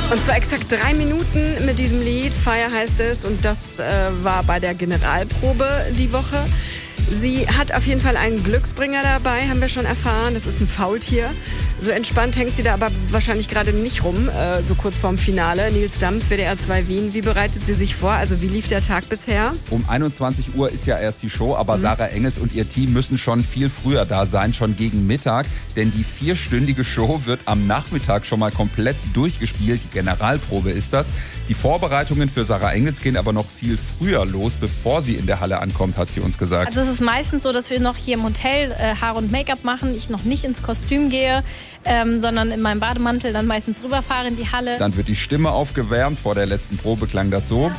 Und zwar exakt 3 Minuten mit diesem Lied. Fire heißt es. Und das war bei der Generalprobe die Woche. Sie hat auf jeden Fall einen Glücksbringer dabei, haben wir schon erfahren. Das ist ein Faultier. So entspannt hängt sie da aber wahrscheinlich gerade nicht rum, so kurz vorm Finale. Nils Dams, WDR 2 Wien. Wie bereitet sie sich vor? Also wie lief der Tag bisher? Um 21 Uhr ist ja erst die Show, aber Sarah Engels und ihr Team müssen schon viel früher da sein, schon gegen Mittag. Denn die 4-stündige Show wird am Nachmittag schon mal komplett durchgespielt. Die Generalprobe ist das. Die Vorbereitungen für Sarah Engels gehen aber noch viel früher los, bevor sie in der Halle ankommt, hat sie uns gesagt. Also es ist meistens so, dass wir noch hier im Hotel Haare und Make-up machen, ich noch nicht ins Kostüm gehe, sondern in meinem Bademantel dann meistens rüberfahre in die Halle. Dann wird die Stimme aufgewärmt, vor der letzten Probe klang das so.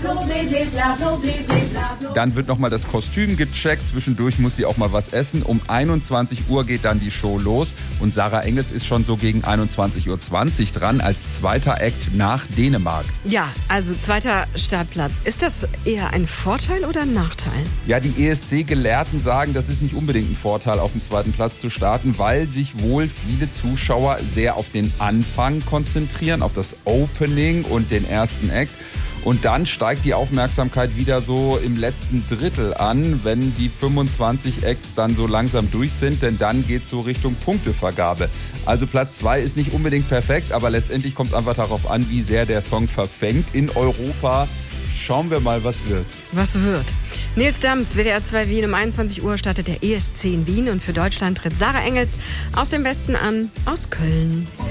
Dann wird nochmal das Kostüm gecheckt, zwischendurch muss sie auch mal was essen. Um 21 Uhr geht dann die Show los und Sarah Engels ist schon so gegen 21.20 Uhr dran als zweiter Act nach Dänemark. Ja, also zweiter Startplatz. Ist das eher ein Vorteil oder ein Nachteil? Ja, die ESC-Gelehrten sagen, das ist nicht unbedingt ein Vorteil, auf dem zweiten Platz zu starten, weil sich wohl viele Zuschauer sehr auf den Anfang konzentrieren, auf das Opening und den ersten Act. Und dann steigt die Aufmerksamkeit wieder so im letzten Drittel an, wenn die 25 Acts dann so langsam durch sind, denn dann geht es so Richtung Punktevergabe. Also Platz 2 ist nicht unbedingt perfekt, aber letztendlich kommt es einfach darauf an, wie sehr der Song verfängt. In Europa schauen wir mal, was wird. Was wird? Nils Dams, WDR 2 Wien, um 21 Uhr startet der ESC in Wien und für Deutschland tritt Sarah Engels aus dem Westen an, aus Köln.